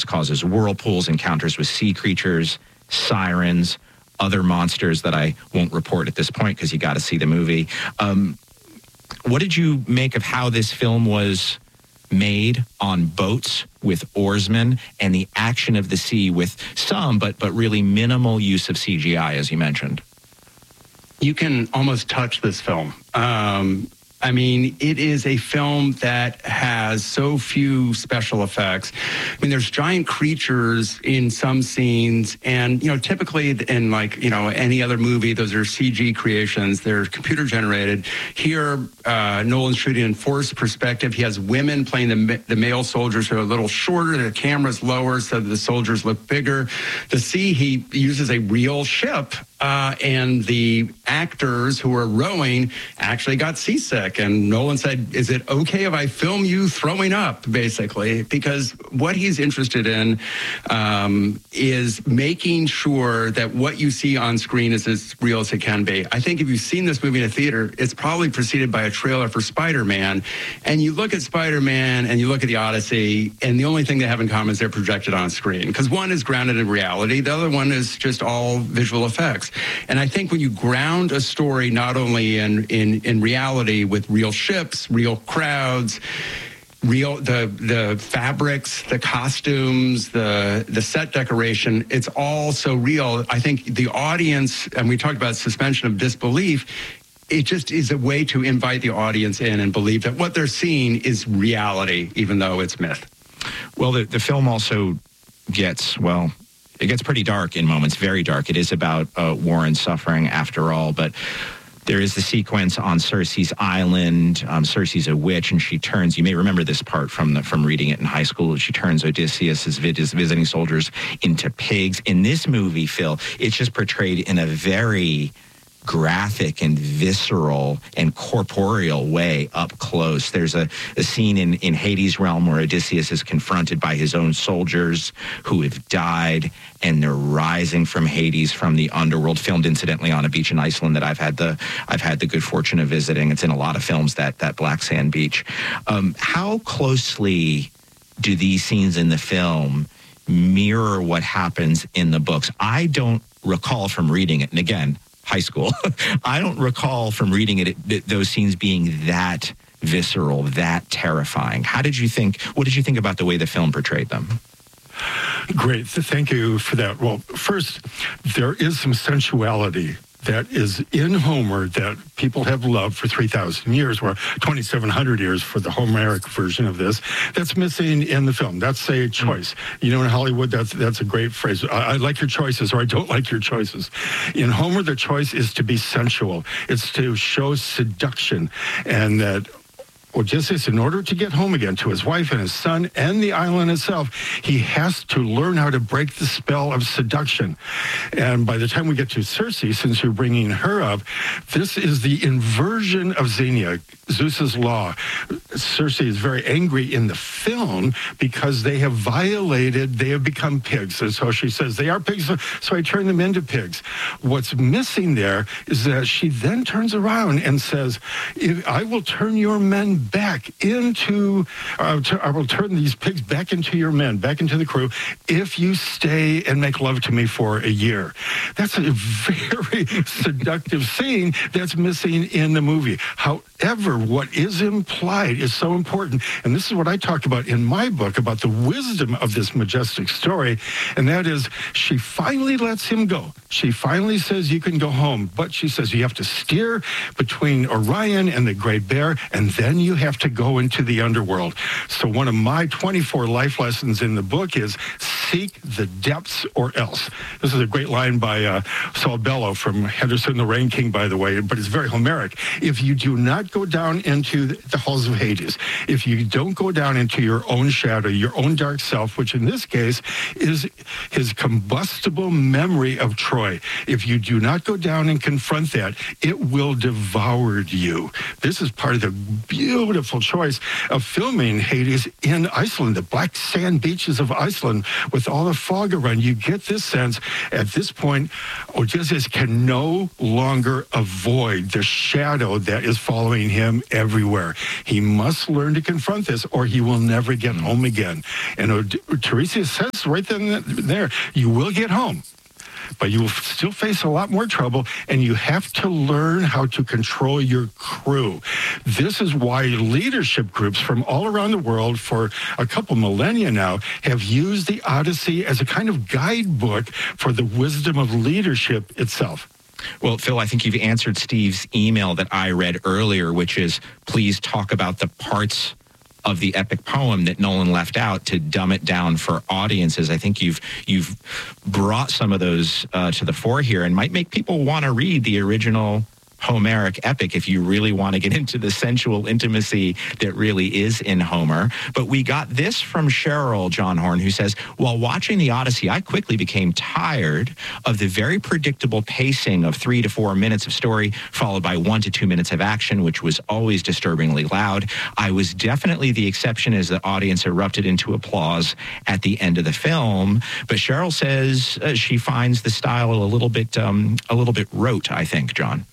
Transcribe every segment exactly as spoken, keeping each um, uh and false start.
This causes whirlpools, encounters with sea creatures, sirens, other monsters that I won't report at this point because you got to see the movie. Um, what did you make of how this film was made on boats with oarsmen and the action of the sea with some, but but really minimal use of C G I, as you mentioned? You can almost touch this film. Um, I mean, it is a film that has so few special effects. I mean, there's giant creatures in some scenes, and, you know, typically in, like, you know, any other movie, those are C G creations. They're computer generated. Here, uh, Nolan's shooting in forced perspective. He has women playing the, the male soldiers who are a little shorter. The camera's lower so the soldiers look bigger. The sea, he uses a real ship. Uh, and the actors who were rowing actually got seasick. And Nolan said, is it okay if I film you throwing up, basically? Because what he's interested in um, is making sure that what you see on screen is as real as it can be. I think if you've seen this movie in a theater, it's probably preceded by a trailer for Spider-Man. And you look at Spider-Man and you look at the Odyssey, and the only thing they have in common is they're projected on screen. Because one is grounded in reality. The other one is just all visual effects. And I think when you ground a story not only in, in, in reality with real ships, real crowds, real the the fabrics, the costumes, the the set decoration, it's all so real. I think the audience, and we talked about suspension of disbelief, it just is a way to invite the audience in and believe that what they're seeing is reality, even though it's myth. Well, the, the film also gets, well, it gets pretty dark in moments, very dark. It is about uh, war and suffering after all, but there is the sequence on Cersei's island. Um, Cersei's a witch, and she turns, you may remember this part from the, from reading it in high school, she turns Odysseus' visiting soldiers into pigs. In this movie, Phil, it's just portrayed in a very graphic and visceral and corporeal way up close. There's a, a scene in, in Hades' realm where Odysseus is confronted by his own soldiers who have died, and they're rising from Hades, from the underworld, filmed incidentally on a beach in Iceland that I've had the I've had the good fortune of visiting. It's in a lot of films, that that black sand beach. Um, how closely do these scenes in the film mirror what happens in the books? I don't recall from reading it, and again, high school, I don't recall from reading it, it those scenes being that visceral, that terrifying. How did you think, what did you think about the way the film portrayed them? Great. Thank you for that. Well, first, there is some sensuality that is in Homer that people have loved for three thousand years, or twenty-seven hundred years for the Homeric version of this, that's missing in the film. That's a choice. Mm. You know, in Hollywood, that's that's a great phrase. I, I like your choices, or I don't like your choices. In Homer, the choice is to be sensual. It's to show seduction, and that Odysseus, in order to get home again to his wife and his son and the island itself, he has to learn how to break the spell of seduction. And by the time we get to Cersei, since you're bringing her up, this is the inversion of Xenia, Zeus's law. Cersei is very angry in the film because they have violated, they have become pigs. And so she says, they are pigs, so I turn them into pigs. What's missing there is that she then turns around and says, I will turn your men back into, uh, I will turn these pigs back into your men, back into the crew, if you stay and make love to me for a year. That's a very seductive scene that's missing in the movie. However, what is implied is so important, and this is what I talk about in my book, about the wisdom of this majestic story, and that is, she finally lets him go. She finally says, you can go home, but she says you have to steer between Orion and the Great Bear, and then you have to go into the underworld. So one of my twenty-four life lessons in the book is seek the depths or else. This is a great line by uh, Saul Bellow from Henderson the Rain King, by the way, but it's very Homeric. If you do not go down into the halls of Hades, if you don't go down into your own shadow, your own dark self, which in this case is his combustible memory of Troy, if you do not go down and confront that, it will devour you. This is part of the beautiful choice of filming Hades in Iceland, the black sand beaches of Iceland, with with all the fog around, you get this sense at this point, Odysseus can no longer avoid the shadow that is following him everywhere. He must learn to confront this or he will never get home again. And Od- Tiresias says right then and there, you will get home, but you will still face a lot more trouble, and you have to learn how to control your crew. This is why leadership groups from all around the world for a couple millennia now have used the Odyssey as a kind of guidebook for the wisdom of leadership itself. Well, Phil, I think you've answered Steve's email that I read earlier, which is please talk about the parts of the epic poem that Nolan left out to dumb it down for audiences. I think you've you've brought some of those uh, to the fore here and might make people want to read the original Homeric epic if you really want to get into the sensual intimacy that really is in Homer. But we got this from Cheryl John Horn, who says, while watching the Odyssey, I quickly became tired of the very predictable pacing of three to four minutes of story, followed by one to two minutes of action, which was always disturbingly loud. I was definitely the exception as the audience erupted into applause at the end of the film. But Cheryl says uh, she finds the style a little bit, um, a little bit rote, I think, John.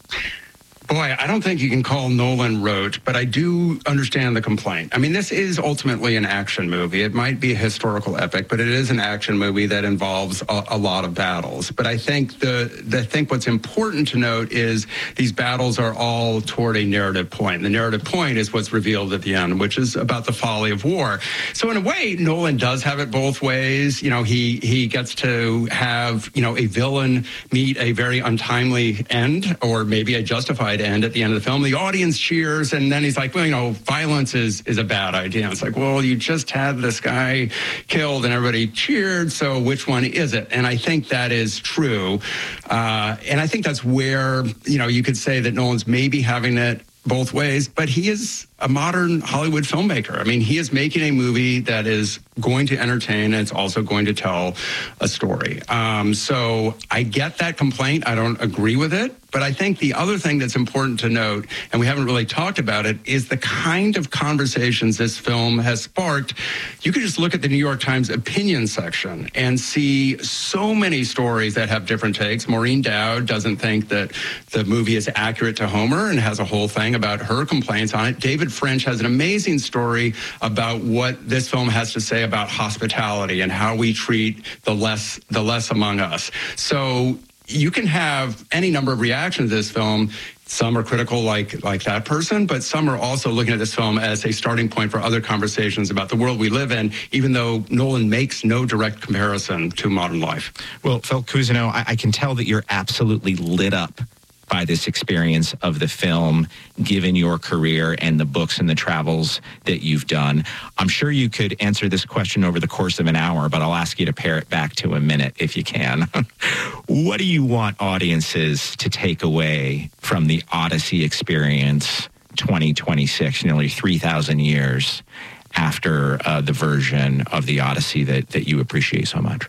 Boy, I don't think you can call Nolan rote, but I do understand the complaint. I mean, this is ultimately an action movie. It might be a historical epic, but it is an action movie that involves a, a lot of battles. But I think the, the I think what's important to note is these battles are all toward a narrative point. The narrative point is what's revealed at the end, which is about the folly of war. So in a way, Nolan does have it both ways. You know, he he gets to have, you know, a villain meet a very untimely end, or maybe a justified end at the end of the film. The audience cheers, and then he's like, well, you know, violence is is a bad idea. And it's like, well, you just had this guy killed and everybody cheered, so which one is it? And I think that is true. Uh, and I think that's where, you know, you could say that Nolan's maybe having it both ways, but he is a modern Hollywood filmmaker. I mean, he is making a movie that is going to entertain, and it's also going to tell a story. Um, so I get that complaint. I don't agree with it. But I think the other thing that's important to note, and we haven't really talked about it, is the kind of conversations this film has sparked. You could just look at the New York Times opinion section and see so many stories that have different takes. Maureen Dowd doesn't think that the movie is accurate to Homer and has a whole thing about her complaints on it. David French has an amazing story about what this film has to say about hospitality and how we treat the less, the less among us. So you can have any number of reactions to this film. Some are critical like like that person, but some are also looking at this film as a starting point for other conversations about the world we live in, even though Nolan makes no direct comparison to modern life. Well, Phil Cousineau, I, I can tell that you're absolutely lit up by this experience of the film, given your career and the books and the travels that you've done. I'm sure you could answer this question over the course of an hour, but I'll ask you to pare it back to a minute if you can. What do you want audiences to take away from the Odyssey experience twenty twenty-six, nearly three thousand years after uh, the version of the Odyssey that, that you appreciate so much?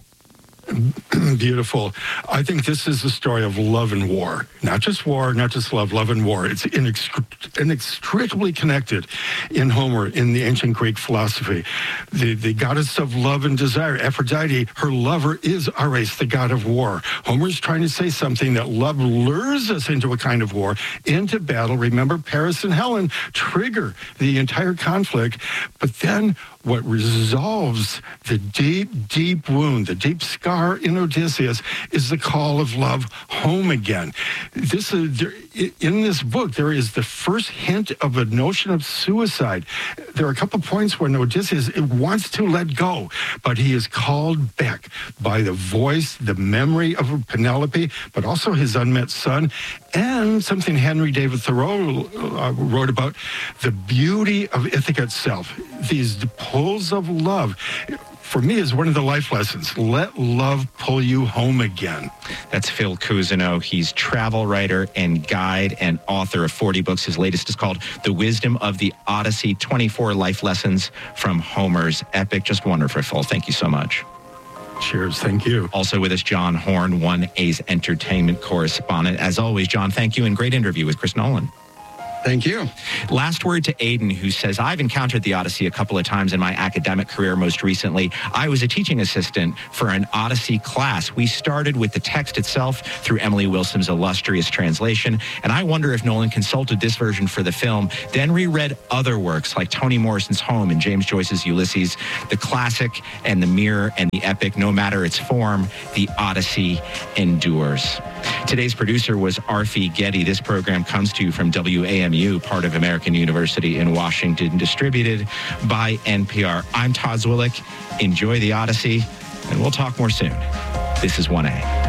Beautiful. I think this is the story of love and war. Not just war, not just love, love and war. It's inex- inextricably connected in Homer, in the ancient Greek philosophy. The, the goddess of love and desire, Aphrodite, her lover is Ares, the god of war. Homer's trying to say something that love lures us into a kind of war, into battle. Remember, Paris and Helen trigger the entire conflict, but then what resolves the deep, deep wound, the deep scar in Odysseus is the call of love home again. This is, there, in this book, there is the first hint of a notion of suicide. There are a couple points when Odysseus wants to let go, but he is called back by the voice, the memory of Penelope, but also his unmet son, and something Henry David Thoreau uh, wrote about, the beauty of Ithaca itself. These pulls of love, for me, is one of the life lessons. Let love pull you home again. That's Phil Cousineau. He's travel writer and guide and author of forty books. His latest is called The Wisdom of the Odyssey, twenty-four Life Lessons from Homer's Epic. Just wonderful, Phil. Thank you so much. Cheers. Thank you. Also with us, John Horn, one A's entertainment correspondent. As always, John, thank you, and great interview with Chris Nolan. Thank you. Last word to Aiden, who says, I've encountered the Odyssey a couple of times in my academic career. Most recently, I was a teaching assistant for an Odyssey class. We started with the text itself through Emily Wilson's illustrious translation, and I wonder if Nolan consulted this version for the film, then reread other works like Toni Morrison's Home and James Joyce's Ulysses. The classic and the mirror and the epic, no matter its form, the Odyssey endures. Today's producer was Arfi Getty. This program comes to you from W A M U, part of American University in Washington, distributed by N P R. I'm Todd Zwillich. Enjoy the Odyssey, and we'll talk more soon. This is one A.